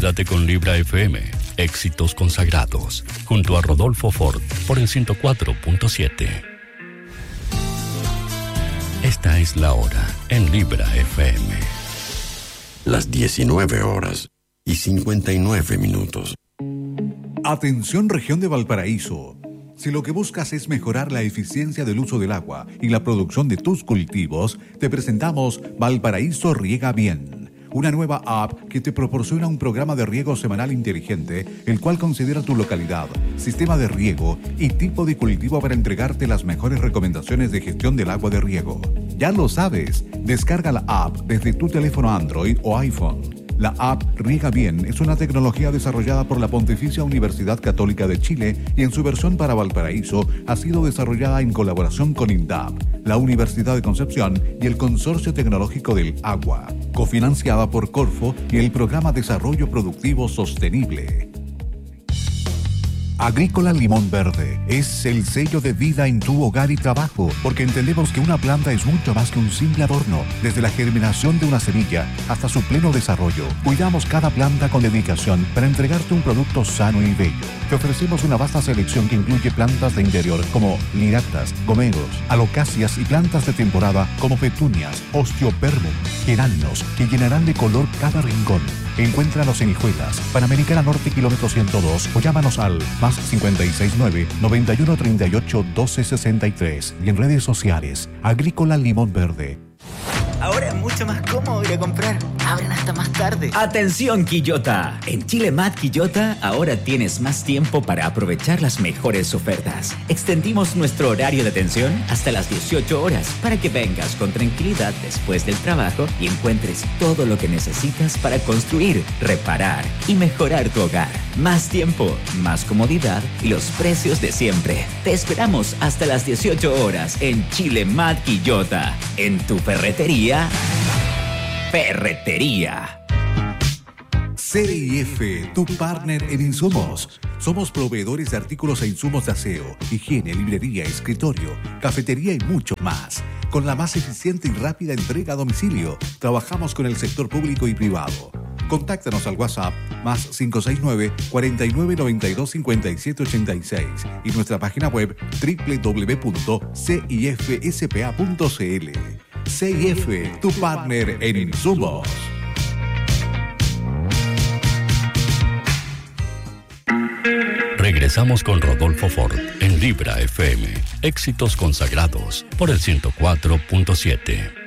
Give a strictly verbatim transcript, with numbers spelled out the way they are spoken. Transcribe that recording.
Quédate con Libra F M, éxitos consagrados, junto a Rodolfo Ford por el ciento cuatro punto siete. Esta es la hora en Libra F M. Las diecinueve horas y cincuenta y nueve minutos. Atención, región de Valparaíso. Si lo que buscas es mejorar la eficiencia del uso del agua y la producción de tus cultivos, te presentamos Valparaíso Riega Bien, una nueva app que te proporciona un programa de riego semanal inteligente, el cual considera tu localidad, sistema de riego y tipo de cultivo para entregarte las mejores recomendaciones de gestión del agua de riego. Ya lo sabes, descarga la app desde tu teléfono Android o iPhone. La app Riega Bien es una tecnología desarrollada por la Pontificia Universidad Católica de Chile y en su versión para Valparaíso ha sido desarrollada en colaboración con INDAP, la Universidad de Concepción y el Consorcio Tecnológico del Agua, cofinanciada por Corfo y el Programa Desarrollo Productivo Sostenible. Agrícola Limón Verde es el sello de vida en tu hogar y trabajo, porque entendemos que una planta es mucho más que un simple adorno. Desde la germinación de una semilla hasta su pleno desarrollo, cuidamos cada planta con dedicación para entregarte un producto sano y bello. Te ofrecemos una vasta selección que incluye plantas de interior como liractas, gomeros, alocacias y plantas de temporada como petunias, osteoperbum, geranios, que llenarán de color cada rincón. Encuéntranos en Hijuelas, Panamericana Norte, kilómetro ciento dos, o llámanos al más cincuenta y seis nueve, noventa y uno treinta y ocho, doce sesenta y tres y en redes sociales, Agrícola Limón Verde. Ahora es mucho más cómodo ir a comprar. Abren hasta más tarde. ¡Atención, Quillota! En Chile Mart Quillota ahora tienes más tiempo para aprovechar las mejores ofertas. Extendimos nuestro horario de atención hasta las dieciocho horas para que vengas con tranquilidad después del trabajo y encuentres todo lo que necesitas para construir, reparar y mejorar tu hogar. Más tiempo, más comodidad y los precios de siempre. Te esperamos hasta las dieciocho horas en Chile Mart Quillota. En tu ferretería. Ferretería. C I F, tu partner en insumos. Somos proveedores de artículos e insumos de aseo, higiene, librería, escritorio, cafetería y mucho más. Con la más eficiente y rápida entrega a domicilio, trabajamos con el sector público y privado. Contáctanos al WhatsApp más cinco seis nueve, cuarenta y nueve, noventa y dos, cincuenta y siete ochenta y seis y nuestra página web doble u doble u doble u punto c i f s p a punto c l. C I F, tu partner en insumos. Regresamos con Rodolfo Ford en Libra F M, éxitos consagrados por el ciento cuatro punto siete.